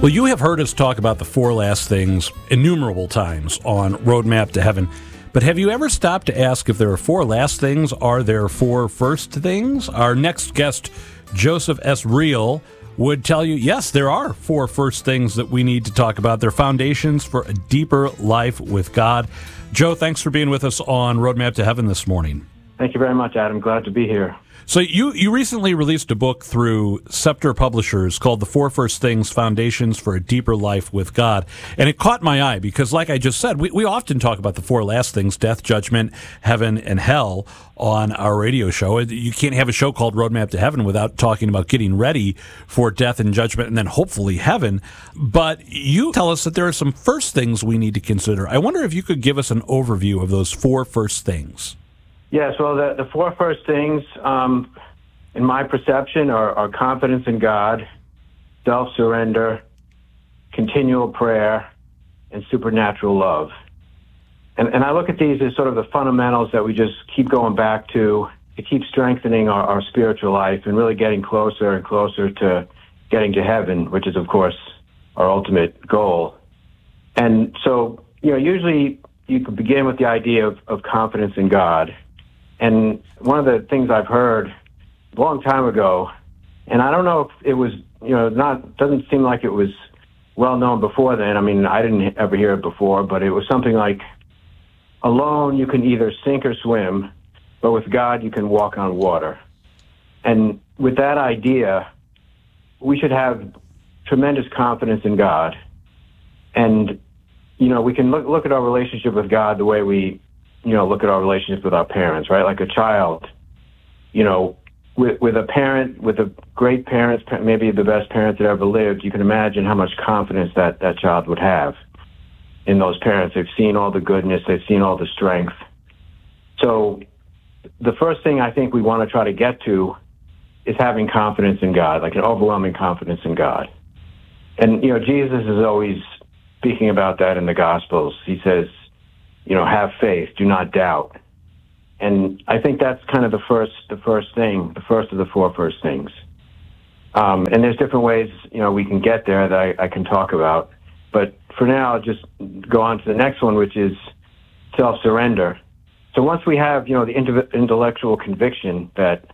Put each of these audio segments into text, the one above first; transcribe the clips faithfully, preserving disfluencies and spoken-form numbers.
Well, you have heard us talk about the four last things innumerable times on Roadmap to Heaven, but have you ever stopped to ask if there are four last things, are there four first things? Our next guest, Joseph S. Reel, would tell you, yes, there are four first things that we need to talk about. They're foundations for a deeper life with God. Joe, thanks for being with us on Roadmap to Heaven this morning. Thank you very much, Adam. Glad to be here. So you, you recently released a book through Scepter Publishers called The Four First Things, Foundations for a Deeper Life with God. And it caught my eye because, like I just said, we, we often talk about the four last things, death, judgment, heaven, and hell on our radio show. You can't have a show called Roadmap to Heaven without talking about getting ready for death and judgment and then hopefully heaven. But you tell us that there are some first things we need to consider. I wonder if you could give us an overview of those four first things. Yes, well, the, the four first things, um, in my perception, are, are confidence in God, self-surrender, continual prayer, and supernatural love. And, and I look at these as sort of the fundamentals that we just keep going back to to keep strengthening our, our spiritual life and really getting closer and closer to getting to heaven, which is, of course, our ultimate goal. And so, you know, usually you could begin with the idea of, of confidence in God. And one of the things I've heard a long time ago, and I don't know if it was, you know, not doesn't seem like it was well known before then. I mean, I didn't ever hear it before, but it was something like, alone you can either sink or swim, but with God you can walk on water. And with that idea, we should have tremendous confidence in God. And, you know, we can look, look at our relationship with God the way we you know, look at our relationship with our parents, right? Like a child, you know, with, with a parent, with a great parents, maybe the best parents that ever lived, you can imagine how much confidence that, that child would have in those parents. They've seen all the goodness, they've seen all the strength. So the first thing I think we want to try to get to is having confidence in God, like an overwhelming confidence in God. And, you know, Jesus is always speaking about that in the Gospels. He says, you know, have faith, do not doubt. And I think that's kind of the first, the first thing, the first of the four first things. Um, and there's different ways, you know, we can get there that I, I can talk about. But for now, I'll just go on to the next one, which is self-surrender. So once we have, you know, the intellectual conviction that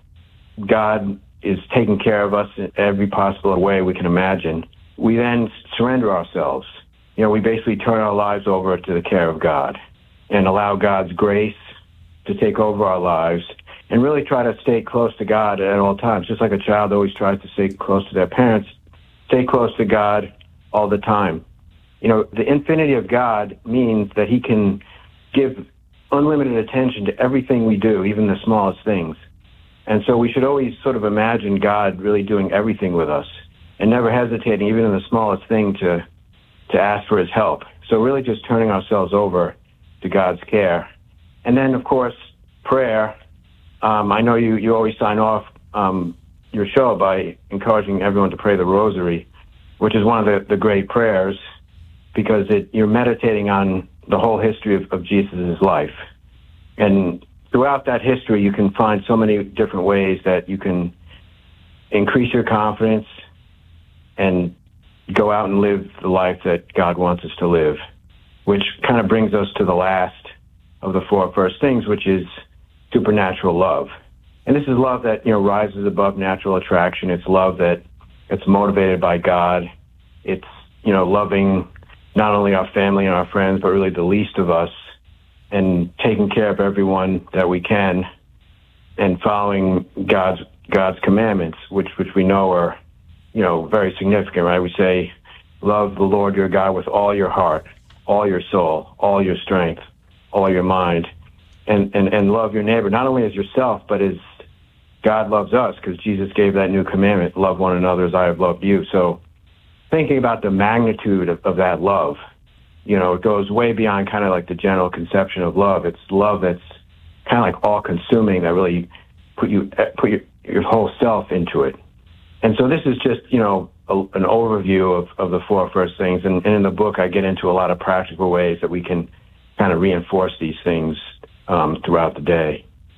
God is taking care of us in every possible way we can imagine, we then surrender ourselves. You know, we basically turn our lives over to the care of God and allow God's grace to take over our lives and really try to stay close to God at all times. Just like a child always tries to stay close to their parents, stay close to God all the time. You know, the infinity of God means that he can give unlimited attention to everything we do, even the smallest things. And so we should always sort of imagine God really doing everything with us and never hesitating, even in the smallest thing, to to ask for his help. So really just turning ourselves over to God's care. And then, of course, prayer. Um, I know you, you always sign off um, your show by encouraging everyone to pray the rosary, which is one of the, the great prayers, because it, you're meditating on the whole history of, of Jesus' life. And throughout that history, you can find so many different ways that you can increase your confidence and go out and live the life that God wants us to live, which kind of brings us to the last of the four first things, which is supernatural love. And this is love that, you know, rises above natural attraction. It's love that it's motivated by God. It's, you know, loving not only our family and our friends, but really the least of us, and taking care of everyone that we can, and following God's God's commandments, which which we know are, you know, very significant, right? We say, love the Lord your God with all your heart, all your soul, all your strength, all your mind, and, and, and love your neighbor, not only as yourself, but as God loves us, because Jesus gave that new commandment, love one another as I have loved you. So thinking about the magnitude of, of that love, you know, it goes way beyond kind of like the general conception of love. It's love that's kind of like all-consuming, that really put you put your, your whole self into it. And so this is just, you know, a, an overview of, of the four first things. And, and in the book, I get into a lot of practical ways that we can kind of reinforce these things um, throughout the day.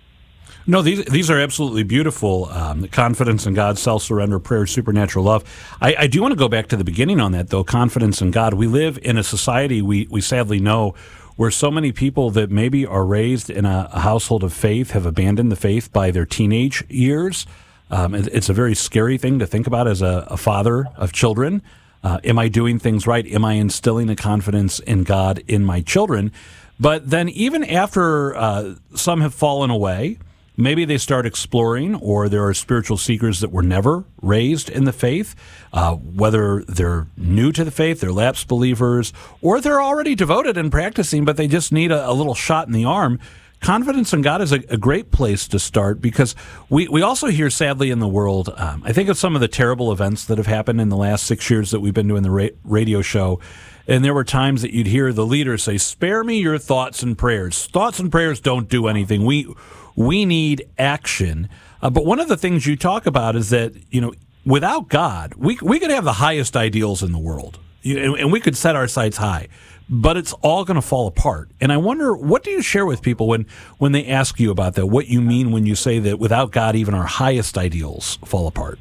No, these these are absolutely beautiful. Um, confidence in God, self-surrender, prayer, supernatural love. I, I do want to go back to the beginning on that, though. Confidence in God. We live in a society we we sadly know where so many people that maybe are raised in a, a household of faith have abandoned the faith by their teenage years. Um, it, it's a very scary thing to think about as a, a father of children. Uh, am I doing things right? Am I instilling a confidence in God in my children? But then even after uh, some have fallen away, maybe they start exploring, or there are spiritual seekers that were never raised in the faith, uh, whether they're new to the faith, they're lapsed believers, or they're already devoted and practicing, but they just need a, a little shot in the arm. Confidence in God is a, a great place to start, because we, we also hear, sadly, in the world, um, I think of some of the terrible events that have happened in the last six years that we've been doing the ra- radio show, and there were times that you'd hear the leader say, "Spare me your thoughts and prayers. Thoughts and prayers don't do anything. We we need action." Uh, but one of the things you talk about is that, you know, without God, we we could have the highest ideals in the world, you, and, and we could set our sights high, but it's all going to fall apart. And I wonder, what do you share with people when, when they ask you about that? What you mean when you say that without God, even our highest ideals fall apart?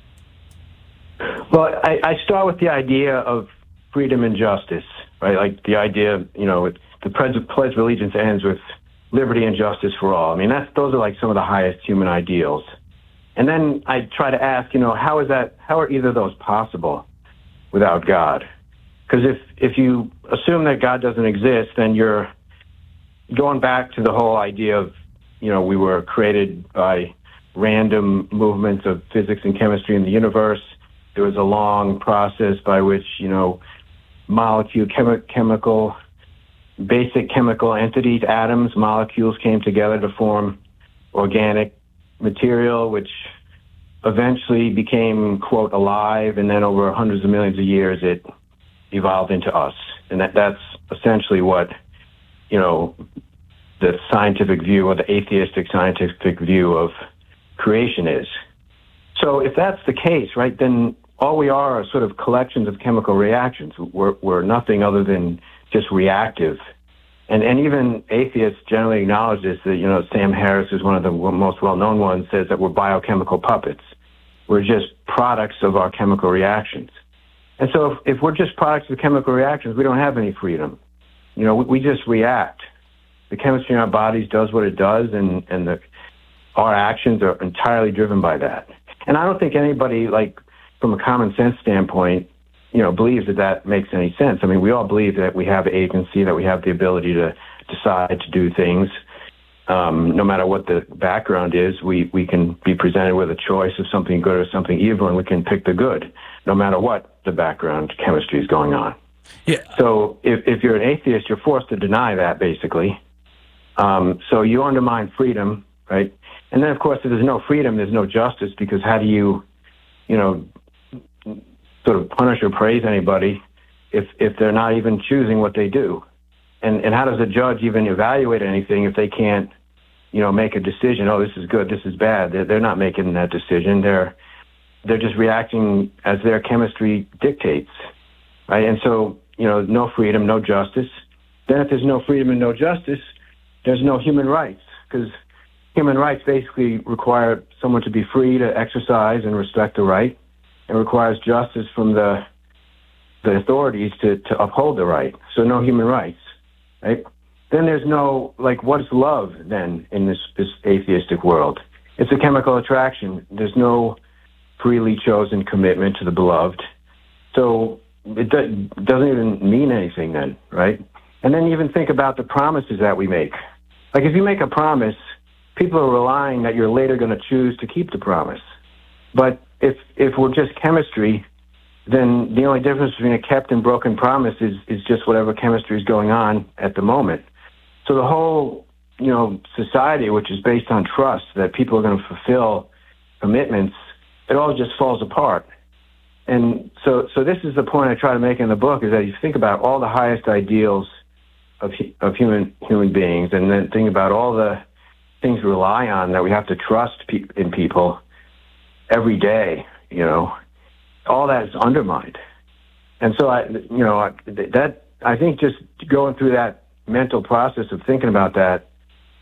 Well, I, I start with the idea of freedom and justice, right? Like the idea, you know, the Pledge of Allegiance ends with liberty and justice for all. I mean, that's those are like some of the highest human ideals. And then I try to ask, you know, how is that? How are either of those possible without God? Because if if you assume that God doesn't exist, then you're going back to the whole idea of, you know, we were created by random movements of physics and chemistry in the universe. There was a long process by which, you know, molecule, chemi- chemical, basic chemical entities, atoms, molecules came together to form organic material, which eventually became, quote, alive, and then over hundreds of millions of years it evolved into us. And that that's essentially what, you know, the scientific view, or the atheistic scientific view of creation is. So if that's the case, right, then all we are are sort of collections of chemical reactions. We're, we're nothing other than just reactive. And and even atheists generally acknowledge this. That, you know, Sam Harris, who's one of the most well-known ones, says that we're biochemical puppets. We're just products of our chemical reactions. And so if, if we're just products of chemical reactions, we don't have any freedom. You know, we, we just react. The chemistry in our bodies does what it does, and, and the, our actions are entirely driven by that. And I don't think anybody, like, from a common sense standpoint, you know, believes that that makes any sense. I mean, we all believe that we have agency, that we have the ability to decide to do things. Um, no matter what the background is, we, we can be presented with a choice of something good or something evil, and we can pick the good, no matter what the background chemistry is going on. Yeah. So if, if you're an atheist, you're forced to deny that, basically. Um, so you undermine freedom, right? And then, of course, if there's no freedom, there's no justice, because how do you, you know, sort of punish or praise anybody if if they're not even choosing what they do? And and how does a judge even evaluate anything if they can't, you know, make a decision? Oh, this is good, this is bad. They're, they're not making that decision. They're they're just reacting as their chemistry dictates, right? And so, you know, no freedom, no justice. Then if there's no freedom and no justice, there's no human rights, because human rights basically require someone to be free to exercise and respect the right. It requires justice from the the authorities to, to uphold the right. So no human rights, right? Then there's no, like, what's love then in this, this atheistic world? It's a chemical attraction. There's no freely chosen commitment to the beloved. So it do, doesn't even mean anything then, right? And then even think about the promises that we make. Like, if you make a promise, people are relying that you're later going to choose to keep the promise. But if if we're just chemistry, then the only difference between a kept and broken promise is, is just whatever chemistry is going on at the moment. So the whole, you know, society, which is based on trust, that people are going to fulfill commitments, it all just falls apart. And so so this is the point I try to make in the book, is that you think about all the highest ideals of of human human beings, and then think about all the things we rely on that we have to trust pe- in people every day, you know, all that is undermined. And so I, you know, I, that, I think just going through that mental process of thinking about that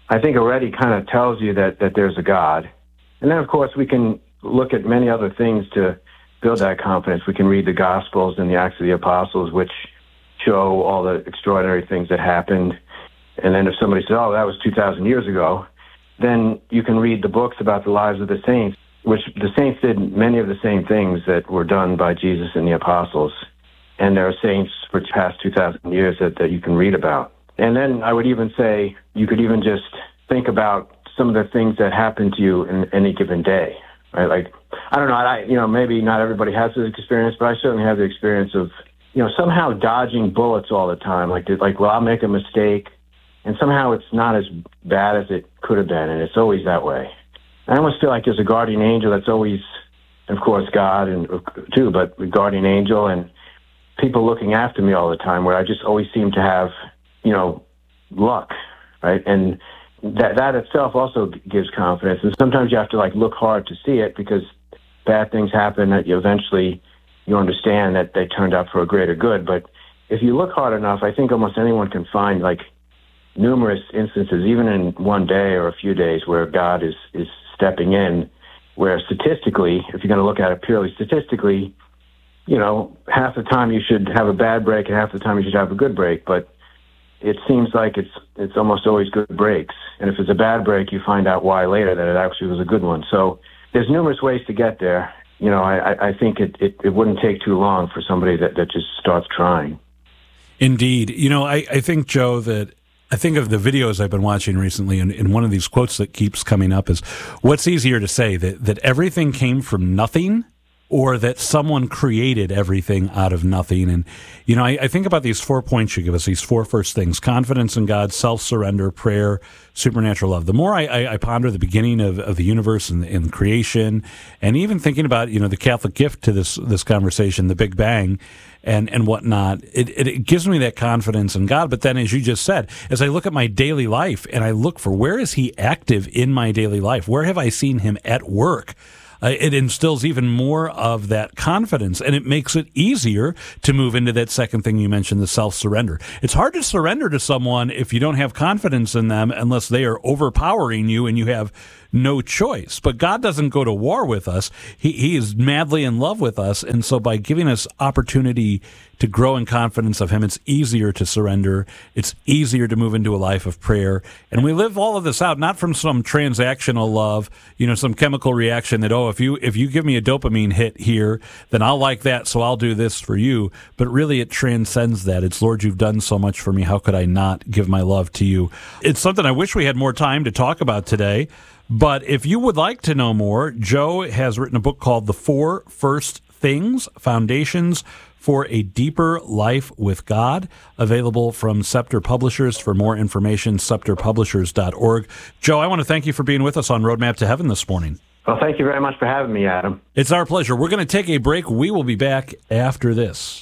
I think already kind of tells you that, that there's a God. And then, of course, we can look at many other things to build that confidence. We can read the Gospels and the Acts of the Apostles, which show all the extraordinary things that happened. And then if somebody says, oh, that was two thousand years ago, then you can read the books about the lives of the saints, which the saints did many of the same things that were done by Jesus and the apostles. And there are saints for the past two thousand years that, that you can read about. And then I would even say you could even just think about some of the things that happen to you in any given day, right? Like, I don't know, I, you know, maybe not everybody has this experience, but I certainly have the experience of, you know, somehow dodging bullets all the time. Like, like, well, I'll make a mistake, and somehow it's not as bad as it could have been, and it's always that way. I almost feel like there's a guardian angel that's always, of course, God and too, but a guardian angel and people looking after me all the time, where I just always seem to have, you know, luck, right? And that that itself also gives confidence. And sometimes you have to like look hard to see it, because bad things happen that you eventually you understand that they turned out for a greater good. But if you look hard enough, I think almost anyone can find like numerous instances, even in one day or a few days, where God is is stepping in, where statistically, if you're going to look at it purely statistically, you know, half the time you should have a bad break and half the time you should have a good break. But it seems like it's it's almost always good breaks. And if it's a bad break, you find out why later, that it actually was a good one. So there's numerous ways to get there. You know, I, I think it, it, it wouldn't take too long for somebody that, that just starts trying. Indeed. You know, I, I think, Joe, that I think of the videos I've been watching recently, and, and one of these quotes that keeps coming up is, what's easier to say, that, that everything came from nothing, or that someone created everything out of nothing? And, you know, I, I think about these four points you give us, these four first things: confidence in God, self-surrender, prayer, supernatural love. The more I, I, I ponder the beginning of, of the universe and, and creation, and even thinking about, you know, the Catholic gift to this this conversation, the Big Bang, and, and whatnot, it, it, it gives me that confidence in God. But then, as you just said, as I look at my daily life and I look for, where is he active in my daily life? Where have I seen him at work? Uh, it instills even more of that confidence, and it makes it easier to move into that second thing you mentioned, the self-surrender. It's hard to surrender to someone if you don't have confidence in them, unless they are overpowering you and you have no choice. But God doesn't go to war with us. He, he is madly in love with us, and so by giving us opportunity to grow in confidence of him, it's easier to surrender. It's easier to move into a life of prayer. And we live all of this out, not from some transactional love, you know, some chemical reaction that, oh, if you if you give me a dopamine hit here, then I'll like that, so I'll do this for you. But really, it transcends that. It's, Lord, you've done so much for me. How could I not give my love to you? It's something I wish we had more time to talk about today. But if you would like to know more, Joe has written a book called The Four First Things, Foundations for a Deeper Life with God, available from Scepter Publishers. For more information, scepter publishers dot org. Joe, I want to thank you for being with us on Roadmap to Heaven this morning. Well, thank you very much for having me, Adam. It's our pleasure. We're going to take a break. We will be back after this.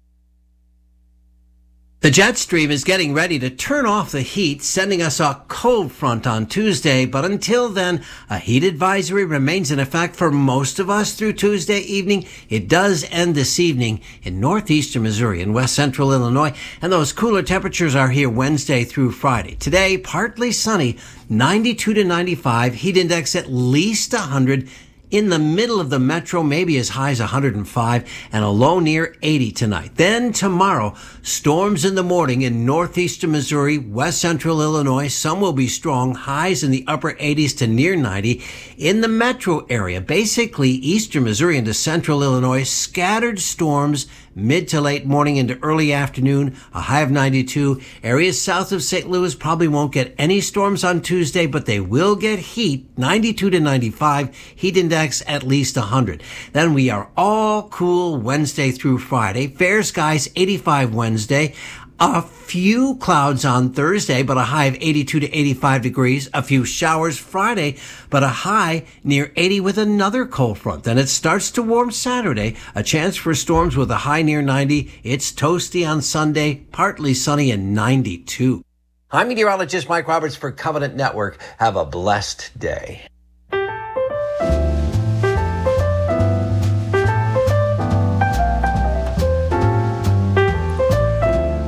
The jet stream is getting ready to turn off the heat, sending us a cold front on Tuesday. But until then, a heat advisory remains in effect for most of us through Tuesday evening. It does end this evening in northeastern Missouri and west central Illinois. And those cooler temperatures are here Wednesday through Friday. Today, partly sunny, ninety-two to ninety-five, heat index at least one hundred. In the middle of the metro, maybe as high as one hundred five, and a low near eighty tonight. Then tomorrow, storms in the morning in northeastern Missouri, west central Illinois. Some will be strong, highs in the upper eighties to near ninety. In the metro area, basically eastern Missouri into central Illinois, scattered storms mid to late morning into early afternoon, a high of ninety-two. Areas south of Saint Louis probably won't get any storms on Tuesday, but they will get heat, ninety-two to ninety-five, heat index at least one hundred. Then we are all cool Wednesday through Friday. Fair skies, eighty-five Wednesday. A few clouds on Thursday, but a high of eighty-two to eighty-five degrees. A few showers Friday, but a high near eighty with another cold front. Then it starts to warm Saturday. A chance for storms with a high near ninety. It's toasty on Sunday, partly sunny and ninety-two. I'm meteorologist Mike Roberts for Covenant Network. Have a blessed day.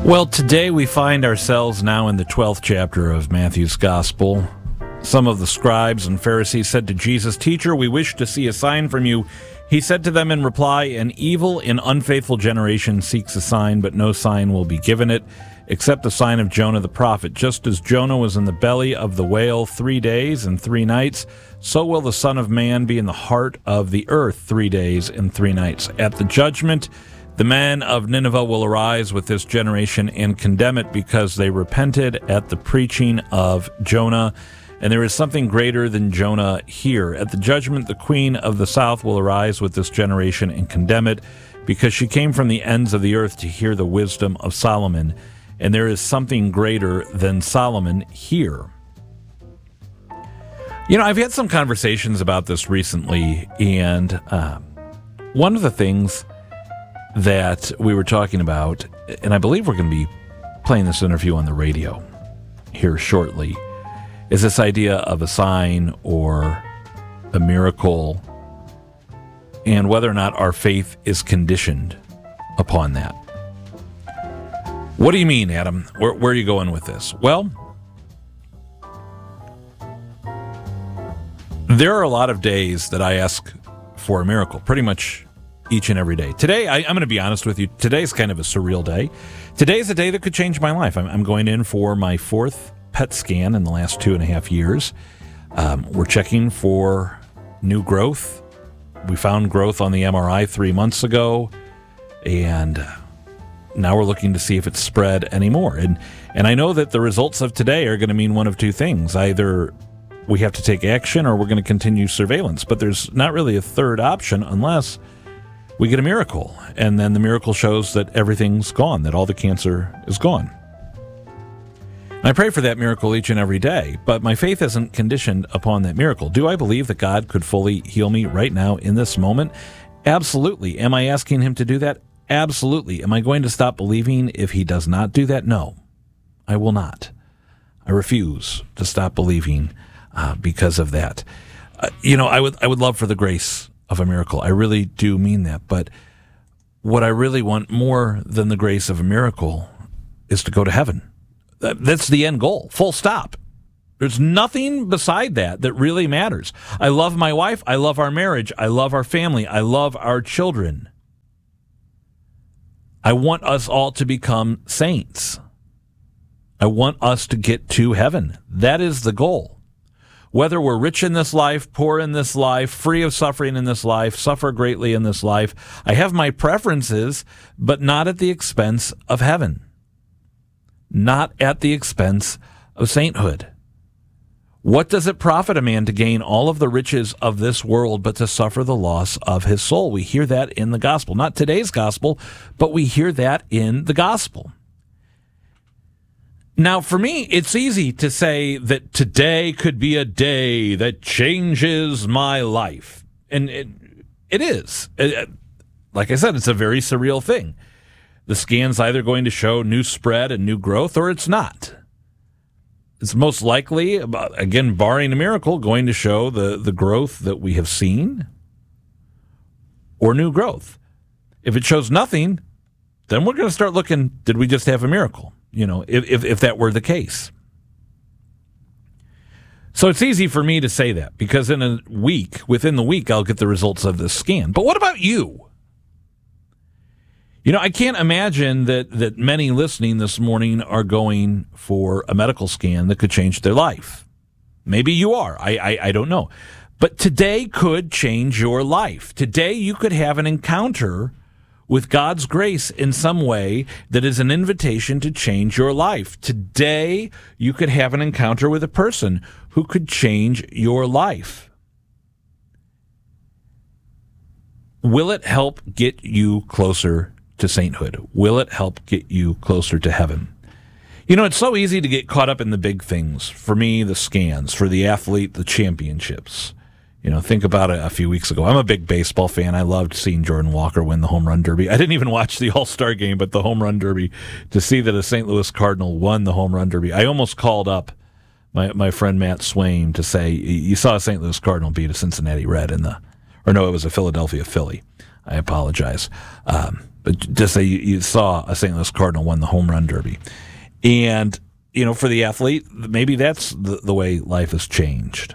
Well, today we find ourselves now in the twelfth chapter of Matthew's Gospel. Some of the scribes and Pharisees said to Jesus, "Teacher, we wish to see a sign from you." He said to them in reply, "An evil and unfaithful generation seeks a sign, but no sign will be given it, except the sign of Jonah the prophet. Just as Jonah was in the belly of the whale three days and three nights, so will the Son of Man be in the heart of the earth three days and three nights. At the judgment, the men of Nineveh will arise with this generation and condemn it, because they repented at the preaching of Jonah. And there is something greater than Jonah here. At the judgment, the queen of the south will arise with this generation and condemn it, because she came from the ends of the earth to hear the wisdom of Solomon. And there is something greater than Solomon here." You know, I've had some conversations about this recently, and uh, one of the things that we were talking about, and I believe we're going to be playing this interview on the radio here shortly, is this idea of a sign or a miracle, and whether or not our faith is conditioned upon that. What do you mean, Adam? Where, where are you going with this? Well, there are a lot of days that I ask for a miracle, pretty much each and every day. Today, I, I'm going to be honest with you, today's kind of a surreal day. Today's a day that could change my life. I'm, I'm going in for my fourth P E T scan in the last two and a half years. Um, we're checking for new growth. We found growth on the M R I three months ago, and now we're looking to see if it's spread anymore. And and I know that the results of today are going to mean one of two things. Either we have to take action, or we're going to continue surveillance. But there's not really a third option unless we get a miracle, and then the miracle shows that everything's gone, that all the cancer is gone. I pray for that miracle each and every day, but my faith isn't conditioned upon that miracle. Do I believe that God could fully heal me right now in this moment? Absolutely. Am I asking him to do that? Absolutely. Am I going to stop believing if he does not do that? No, I will not. I refuse to stop believing uh, because of that. Uh, you know, I would I would love for the grace of a miracle. I really do mean that. But what I really want more than the grace of a miracle is to go to heaven. That's the end goal, full stop. There's nothing beside that that really matters. I love my wife. I love our marriage. I love our family. I love our children. I want us all to become saints. I want us to get to heaven. That is the goal. Whether we're rich in this life, poor in this life, free of suffering in this life, suffer greatly in this life, I have my preferences, but not at the expense of heaven. Not at the expense of sainthood. What does it profit a man to gain all of the riches of this world, but to suffer the loss of his soul? We hear that in the gospel. Not today's gospel, but we hear that in the gospel. Now, for me, it's easy to say that today could be a day that changes my life. And it, it is. Like I said, it's a very surreal thing. The scan's either going to show new spread and new growth, or it's not. It's most likely, again, barring a miracle, going to show the, the growth that we have seen or new growth. If it shows nothing, then we're going to start looking, did we just have a miracle? You know, if, if, if that were the case. So it's easy for me to say that, because in a week, within the week, I'll get the results of this scan. But what about you? You know, I can't imagine that, that many listening this morning are going for a medical scan that could change their life. Maybe you are. I, I, I don't know. But today could change your life. Today you could have an encounter with God's grace in some way that is an invitation to change your life. Today you could have an encounter with a person who could change your life. Will it help get you closer to sainthood? Will it help get you closer to heaven? You know, it's so easy to get caught up in the big things. For me, the scans. For the athlete, the championships. You know, think about it a few weeks ago. I'm a big baseball fan. I loved seeing Jordan Walker win the home run derby. I didn't even watch the All-Star game, but the home run derby, to see that a Saint Louis Cardinal won the home run derby. I almost called up my my friend Matt Swain to say, you saw a Saint Louis Cardinal beat a Cincinnati Red in the, or no, it was a Philadelphia Philly. I apologize. Um, but just say you, you saw a Saint Louis Cardinal won the home run derby. And, you know, for the athlete, maybe that's the, the way life has changed.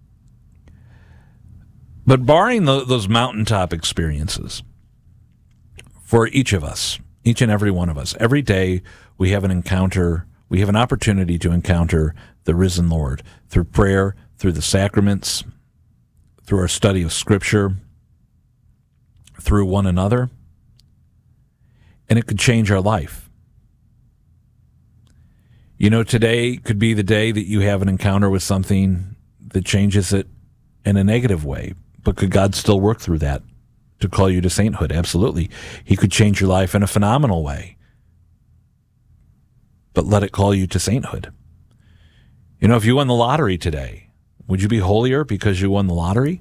But barring the, those mountaintop experiences, for each of us, each and every one of us, every day we have an encounter, we have an opportunity to encounter the risen Lord through prayer, through the sacraments, through our study of Scripture, through one another, and it could change our life. You know, today could be the day that you have an encounter with something that changes it in a negative way, but could God still work through that to call you to sainthood? Absolutely. He could change your life in a phenomenal way, but let it call you to sainthood. You know, if you won the lottery today, would you be holier because you won the lottery?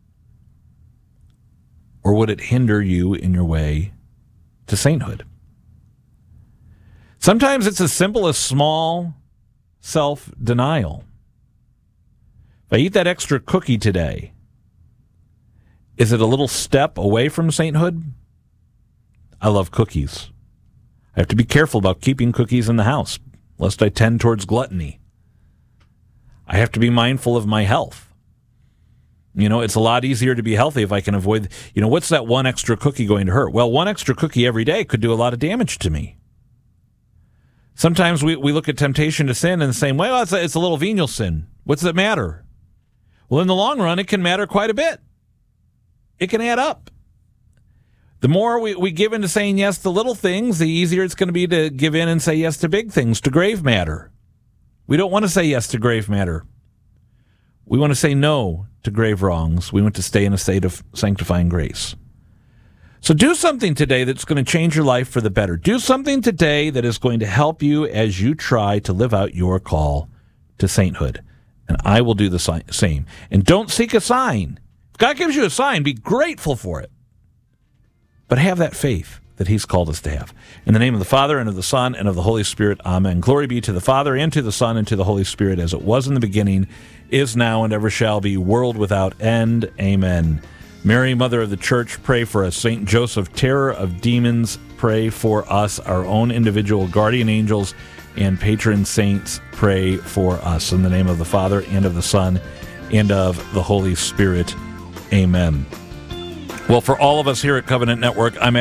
Or would it hinder you in your way to sainthood? Sometimes it's as simple as small self-denial. If I eat that extra cookie today, is it a little step away from sainthood? I love cookies. I have to be careful about keeping cookies in the house, lest I tend towards gluttony. I have to be mindful of my health. You know, it's a lot easier to be healthy if I can avoid, you know, what's that one extra cookie going to hurt? Well, one extra cookie every day could do a lot of damage to me. Sometimes we, we look at temptation to sin in the same way. Well, it's a, it's a little venial sin. What's it matter? Well, in the long run, it can matter quite a bit. It can add up. The more we, we give in to saying yes to little things, the easier it's going to be to give in and say yes to big things, to grave matter. We don't want to say yes to grave matter. We want to say no to grave wrongs. We want to stay in a state of sanctifying grace. So do something today that's going to change your life for the better. Do something today that is going to help you as you try to live out your call to sainthood. And I will do the same. And don't seek a sign. If God gives you a sign, be grateful for it. But have that faith that he's called us to have. In the name of the Father, and of the Son, and of the Holy Spirit, amen. Glory be to the Father, and to the Son, and to the Holy Spirit, as it was in the beginning, is now, and ever shall be, world without end. Amen. Mary, Mother of the Church, pray for us. Saint Joseph, terror of demons, pray for us. Our own individual guardian angels and patron saints, pray for us. In the name of the Father, and of the Son, and of the Holy Spirit, amen. Well, for all of us here at Covenant Network, I'm